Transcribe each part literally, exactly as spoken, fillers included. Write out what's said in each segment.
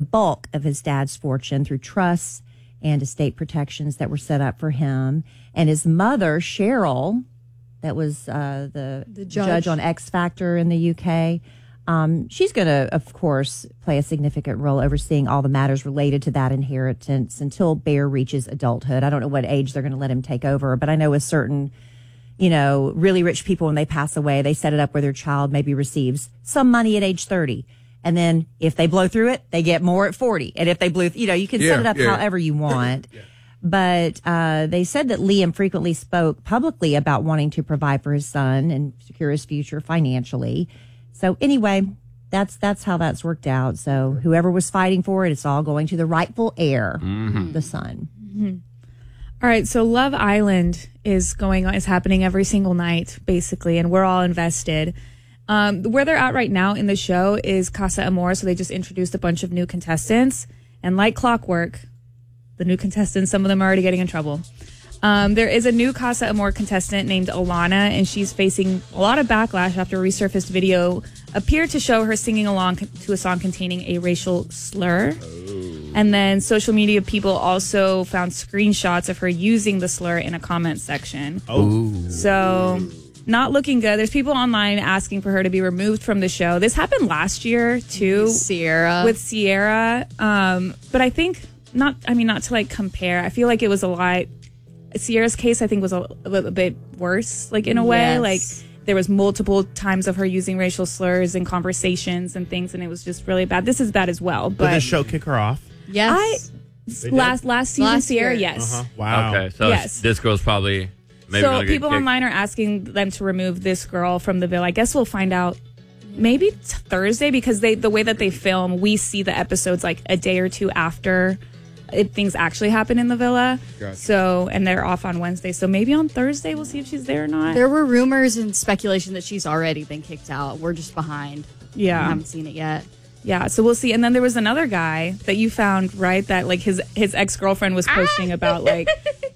bulk of his dad's fortune through trusts and estate protections that were set up for him. And his mother, Cheryl, that was uh, the, the judge. judge on X Factor in the U K, um, she's going to, of course, play a significant role overseeing all the matters related to that inheritance until Bear reaches adulthood. I don't know what age they're going to let him take over, but I know with certain, you know, really rich people, when they pass away, they set it up where their child maybe receives some money at age thirty. And then if they blow through it, they get more at forty. And if they blew, you know, you can Yeah, set it up yeah. however you want. Yeah. But uh, they said that Liam frequently spoke publicly about wanting to provide for his son and secure his future financially. So anyway, that's that's how that's worked out. So whoever was fighting for it, it's all going to the rightful heir, Mm-hmm. the son. Mm-hmm. All right, so Love Island is going on, is happening every single night, basically, and we're all invested. Um, where they're at right now in the show is Casa Amor, so they just introduced a bunch of new contestants, and like clockwork, the new contestants, some of them are already getting in trouble. Um, there is a new Casa Amor contestant named Alana, and she's facing a lot of backlash after a resurfaced video appeared to show her singing along to a song containing a racial slur. Oh. And then social media people also found screenshots of her using the slur in a comment section. Oh. So not looking good. There's people online asking for her to be removed from the show. This happened last year, too. Sierra. With Sierra. Um, but I think, not, I mean, not to like compare. I feel like it was a lot. Sierra's case, I think, was a, a little bit worse, like in a way. Yes. Like there was multiple times of her using racial slurs in conversations and things, and it was just really bad. This is bad as well. But Did the show kick her off? Yes. I last last season, Last Sierra, year. yes. Uh-huh. Wow. Okay, so Yes. this girl's probably maybe So gonna get people kicked. online are asking them to remove this girl from the villa. I guess we'll find out maybe t- Thursday because they the way that they film, we see the episodes like a day or two after it, things actually happen in the villa. Gotcha. So and they're off on Wednesday. So maybe on Thursday we'll see if she's there or not. There were rumors and speculation that she's already been kicked out. We're just behind. Yeah. I haven't seen it yet. Yeah, so we'll see. And then there was another guy that you found, right? That like his his ex girlfriend was posting about like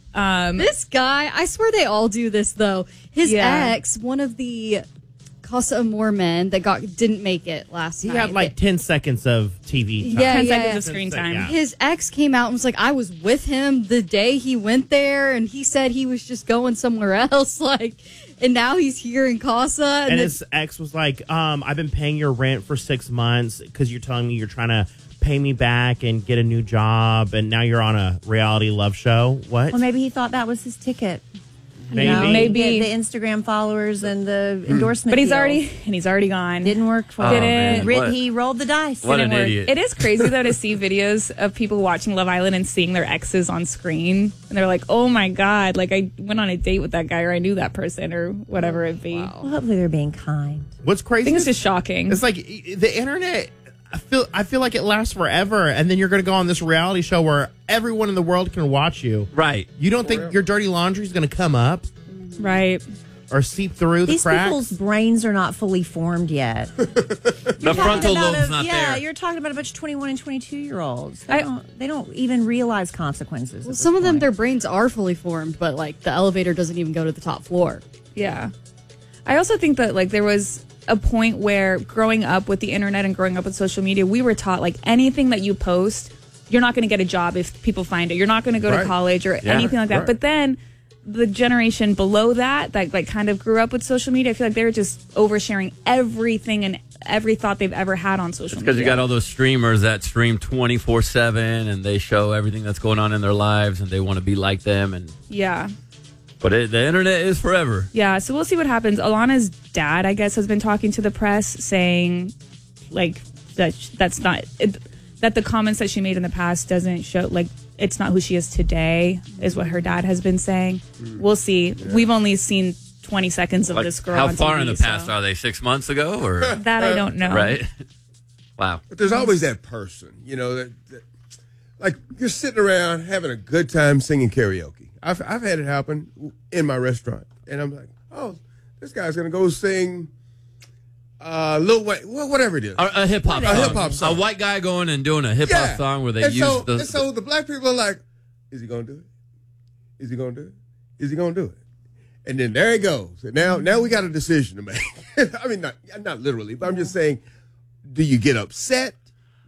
um This guy, I swear they all do this though. His Yeah. ex, one of the Casa Amor men that got didn't make it last He night. had like ten seconds of T V time. Yeah, ten yeah, seconds yeah. of screen time. Yeah. His ex came out and was like, I was with him the day he went there, and he said he was just going somewhere else. Like, and now he's here in Casa. And, And then- his ex was like, um, I've been paying your rent for six months because you're telling me you're trying to pay me back and get a new job, and now you're on a reality love show. What? Well, maybe he thought that was his ticket. Maybe. You know, Maybe. get the Instagram followers and the endorsement. But he's deals. already and he's already gone. didn't work for Oh, him. man. Rid- What- He rolled the dice. What Didn't an work. idiot. It is crazy though to see videos of people watching Love Island and seeing their exes on screen, and they're like, "Oh my god! Like I went on a date with that guy, or I knew that person, or whatever it be." Well, hopefully they're being kind. What's I crazy? think it's is- just shocking. It's like e- the internet. I feel. I feel like it lasts forever, and then you're going to go on this reality show where everyone in the world can watch you. Right. You don't think your dirty laundry is going to come up Right. or seep through the These cracks? people's brains are not fully formed yet. The frontal About lobe's a- not yeah, there. you're talking about a bunch of twenty-one and twenty-two year olds. They, I- don't, they don't even realize consequences. well, at some this of them, point. their brains are fully formed, but like the elevator doesn't even go to the top floor. Yeah. I also think that like there was a point where growing up with the internet and growing up with social media, we were taught like anything that you post, you're not going to get a job if people find it. You're not going to go Right. to college or Yeah. anything like that. Right. But then the generation below that, that like kind of grew up with social media, I feel like they were just oversharing everything and every thought they've ever had on social media. Because you got all those streamers that stream twenty-four seven and they show everything that's going on in their lives and they want to be like them. And Yeah. But it, the internet is forever. Yeah, so we'll see what happens. Alana's dad, I guess, has been talking to the press saying, like, that sh- that's not it, that the comments that she made in the past doesn't show, like, it's not who she is today, is what her dad has been saying. We'll see. We've only seen twenty seconds of Like, this girl. how on far T V, in the past so are they? Six months ago, or that I don't know. right? Wow. But there's always that person, you know, that, that like you're sitting around having a good time singing karaoke. I've I've had it happen in my restaurant, and I'm like, oh, this guy's gonna go sing uh, Lil Wayne, well, whatever it is. A, a hip hop A song. hip-hop song. A white guy going and doing a hip hop Yeah. song where they and use so, the. and so the black people are like, is he gonna do it? Is he gonna do it? Is he gonna do it? And then there he goes. And now now we got a decision to make. I mean, not not literally, but I'm just saying, do you get upset?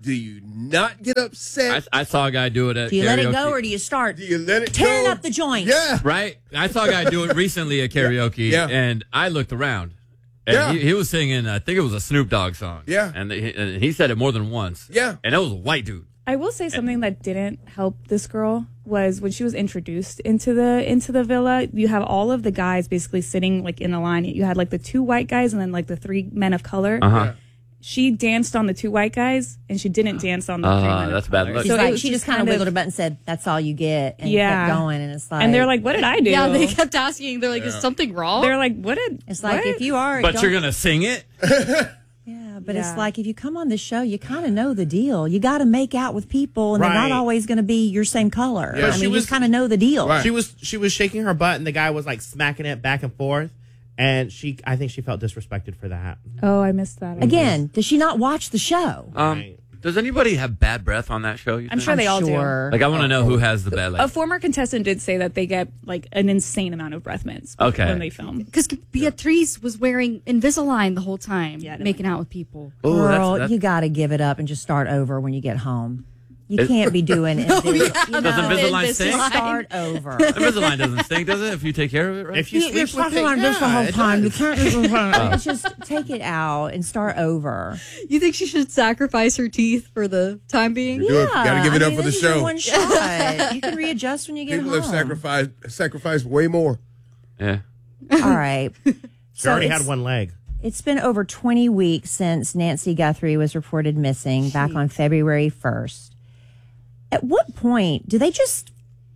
Do you not get upset? I, I saw a guy do it at Do you karaoke. let it go or do you start do you let it tearing go? up the joint? Yeah. Right? I saw a guy do it recently at karaoke, Yeah. and I looked around. And Yeah. he, he was singing, I think it was a Snoop Dogg song. Yeah. And, he, and he said it more than once. Yeah. And it was a white dude. I will say something that didn't help this girl was when she was introduced into the into the villa. You have all of the guys basically sitting like in a line. You had like the two white guys and then like the three men of color. Uh-huh. She danced on the two white guys and she didn't dance on the three Uh, men that's of bad color. luck. She's So it like, was she just kind of wiggled her butt and said, "That's all you get," and Yeah. kept going. And it's like, and they're like, "What did I do?" Yeah, they kept asking. They're like, "Is something wrong?" They're like, "What did?" it's like what? if you are, But don't- you're going to sing it? yeah, but Yeah. it's like if you come on this show, you kind of know the deal. You got to make out with people, and they're Right. not always going to be your same color. Yeah. I She mean, you was- just kind of know the deal. Right. She was she was shaking her butt, and the guy was like smacking it back and forth, and she I think she felt disrespected for that. Oh, I missed that. Again, does she not watch the show? Um, Right. does anybody have bad breath on that show? You I'm think? sure they all do. sure. Like, I want to know who has the bad, like, A former contestant did say that they get like an insane amount of breath mints Okay. when they film. Because Beatrice was wearing Invisalign the whole time, Yeah, I didn't making out with people. oh, Girl, that's, that's, you got to give it up and just start over when you get home. You It- can't be doing it. Oh, yeah. You Does know, Invisalign Invisalign. stink? start over. Invisalign doesn't stink, does it? If you take care of it, right? If you You- You're sleep with talking it, like this the yeah, whole it time. You does. can't. It's just take it out and start over. You think she should sacrifice her teeth for the time being? Do it. Gotta give it I up mean, for the this is your show. One shot. You can readjust when you get People home. have sacrificed sacrificed way more. yeah. All right. She already it's- had one leg. It's been over twenty weeks since Nancy Guthrie was reported missing back on February first. At what point do they just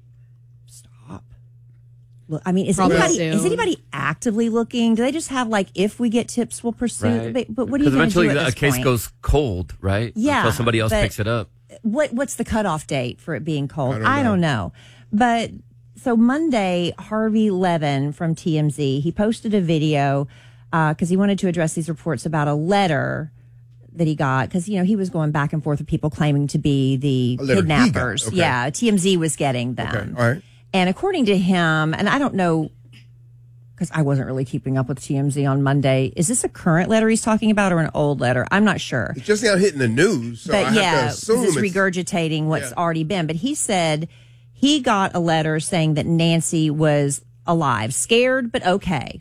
stop? Look, I mean, is Probably anybody soon. is anybody actively looking? Do they just have like, if we get tips, we'll pursue? Right. But, but what are you Because going to do eventually at a this case point? goes cold, right? Yeah, Until somebody else but- picks it up. What what's the cutoff date for it being cold? I don't I don't know. know. But so Monday, Harvey Levin from T M Z, he posted a video because he wanted to address these reports about a letter that he got because, you know, he was going back and forth with people claiming to be the A letter he got, kidnappers. okay. Yeah, T M Z was getting them. Okay, all right. And according to him, and I don't know because I wasn't really keeping up with T M Z on Monday, is this a current letter he's talking about or an old letter? I'm not sure. It's just now hitting the news, so I But have yeah, to 'cause assume it's it's, regurgitating what's Yeah. already been. But he said he got a letter saying that Nancy was alive, scared but okay,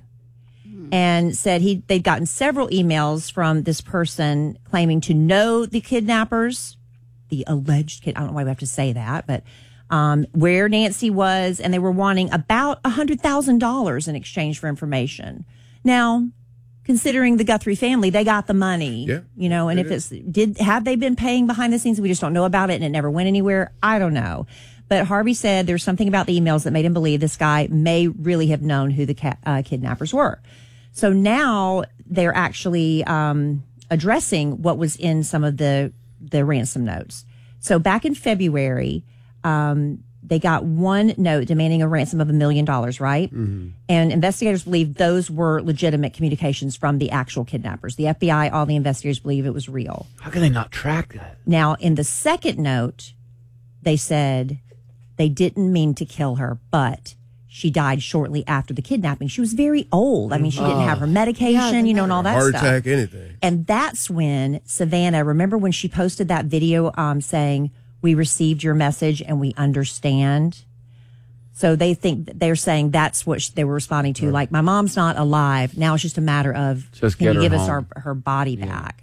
and said he they'd gotten several emails from this person claiming to know the kidnappers, the alleged kid. I don't know why we have to say that, but um, where Nancy was, and they were wanting about a hundred thousand dollars in exchange for information. Now, considering the Guthrie family, they got the money. Yeah. You know, and if it's did have they been paying behind the scenes? We just don't know about it, and it never went anywhere. I don't know. But Harvey said there's something about the emails that made him believe this guy may really have known who the ca- uh, kidnappers were. So now they're actually um, addressing what was in some of the the ransom notes. So back in February, um, they got one note demanding a ransom of a million dollars, right? Mm-hmm. And investigators believe those were legitimate communications from the actual kidnappers. The F B I, all the investigators believe it was real. How can they not track that? Now, in the second note, they said they didn't mean to kill her, but she died shortly after the kidnapping. She was very old. I mean, she didn't have her medication, you know, and all that heart stuff. attack, anything. And that's when Savannah, remember when she posted that video um, saying, "We received your message and we understand." So they think that they're saying that's what sh- they were responding to. Like, my mom's not alive. Now it's just a matter of, Just can get you her give us our, home. her body back?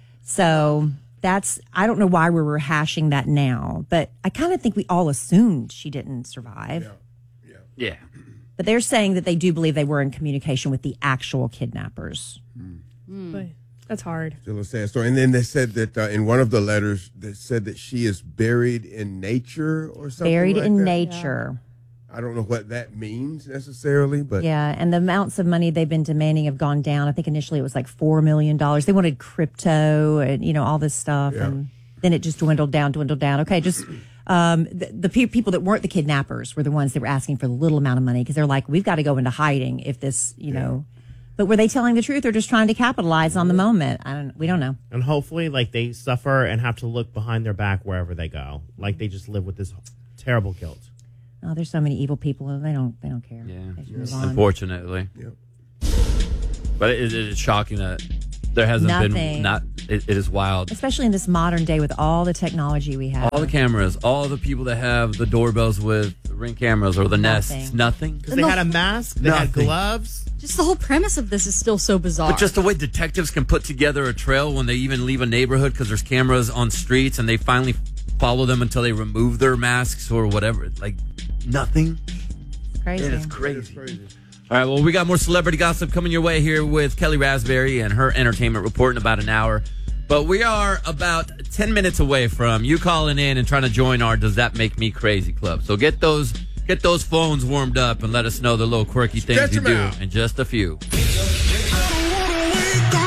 So that's, I don't know why we're rehashing that now, but I kind of think we all assumed she didn't survive. Yeah. But they're saying that they do believe they were in communication with the actual kidnappers. But that's hard. Still a sad story. And then they said that uh, in one of the letters, that said that she is buried in nature or something. Buried like in that. nature. I don't know what that means necessarily, but Yeah, and the amounts of money they've been demanding have gone down. I think initially it was like four million dollars. They wanted crypto and, you know, all this stuff. Yeah. And then it just dwindled down, dwindled down. Okay, just um, the, the pe- people that weren't the kidnappers were the ones that were asking for the little amount of money because they're like, we've got to go into hiding if this, you know. But were they telling the truth or just trying to capitalize on the moment? I don't. We don't know. And hopefully, like, they suffer and have to look behind their back wherever they go. Like, they just live with this terrible guilt. Oh, there's so many evil people. They don't. They don't care. Yeah. They just move on. Unfortunately. Yep. But it, it is shocking that There hasn't Nothing. been not. It, it is wild. Especially in this modern day with all the technology we have. All the cameras, all the people that have the doorbells with Ring cameras or the Nothing. Nest, nothing. Because they had a mask, they had Nothing. gloves. Just the whole premise of this is still so bizarre. But just the way detectives can put together a trail when they even leave a neighborhood because there's cameras on streets and they finally follow them until they remove their masks or whatever. Like, nothing. It's crazy. It is crazy. It's crazy. All right, well, we got more celebrity gossip coming your way here with Kelly Raspberry and her entertainment report in about an hour. But we are about ten minutes away from you calling in and trying to join our Does That Make Me Crazy Club. So get those get those phones warmed up and let us know the little quirky things Stretch you 'em do out. in just a few.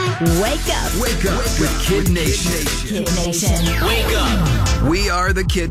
Wake up. Wake up with Kid Nation. Kid Nation. Wake up. We are the Kid